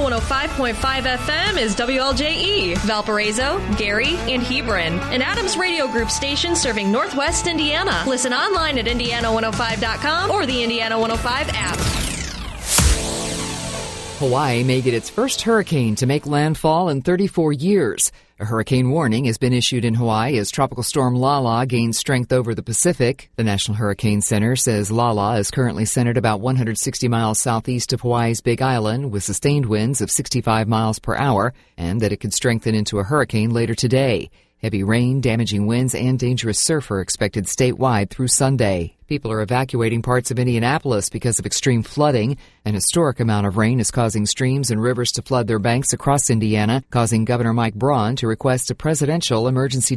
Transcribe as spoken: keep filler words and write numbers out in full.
one oh five point five F M is W L J E, Valparaiso, Gary, and Hebron, an Adams Radio Group station serving Northwest Indiana. Listen online at indiana one oh five dot com or the Indiana one oh five app. Hawaii may get its first hurricane to make landfall in thirty-four years. A hurricane warning has been issued in Hawaii as Tropical Storm Lala gains strength over the Pacific. The National Hurricane Center says Lala is currently centered about one hundred sixty miles southeast of Hawaii's Big Island with sustained winds of sixty-five miles per hour, and that it could strengthen into a hurricane later today. Heavy rain, damaging winds, and dangerous surf are expected statewide through Sunday. People are evacuating parts of Indianapolis because of extreme flooding. An historic amount of rain is causing streams and rivers to flood their banks across Indiana, causing Governor Mike Braun to request a presidential emergency